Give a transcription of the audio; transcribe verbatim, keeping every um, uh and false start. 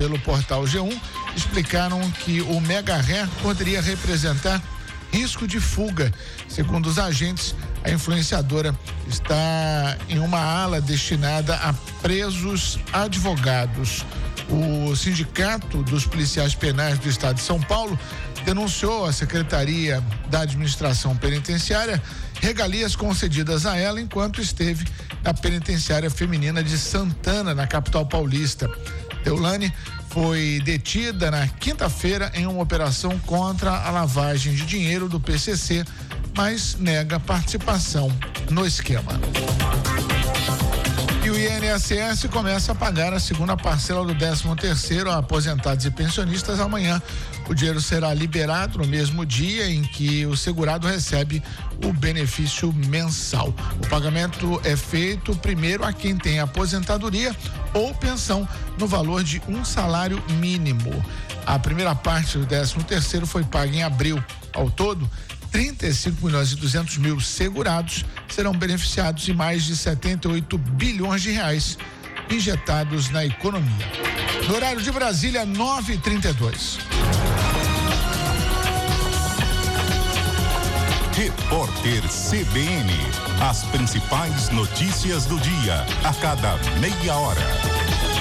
pelo portal G um explicaram que o mega ré poderia representar risco de fuga. Segundo os agentes, a influenciadora está em uma ala destinada a presos advogados. O Sindicato dos Policiais Penais do Estado de São Paulo denunciou à Secretaria da Administração Penitenciária regalias concedidas a ela enquanto esteve na Penitenciária Feminina de Santana, na capital paulista. Deolane foi detida na quinta-feira em uma operação contra a lavagem de dinheiro do P C C, mas nega participação no esquema. E o I N S S começa a pagar a segunda parcela do décimo terceiro a aposentados e pensionistas amanhã. O dinheiro será liberado no mesmo dia em que o segurado recebe o benefício mensal. O pagamento é feito primeiro a quem tem aposentadoria ou pensão no valor de um salário mínimo. A primeira parte do décimo terceiro foi paga em abril. Ao todo, trinta e cinco milhões e duzentos mil segurados serão beneficiados e mais de setenta e oito bilhões de reais injetados na economia. No horário de Brasília, nove e trinta e dois. Repórter C B N. As principais notícias do dia, a cada meia hora.